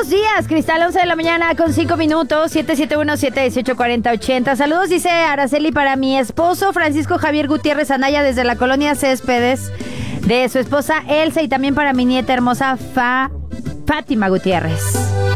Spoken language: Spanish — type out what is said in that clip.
Buenos días, Cristal, 11 de la mañana con 5 minutos, 771-718-4080. Saludos, dice Araceli, para mi esposo Francisco Javier Gutiérrez Anaya desde la colonia Céspedes, de su esposa Elsa, y también para mi nieta hermosa Fátima Gutiérrez.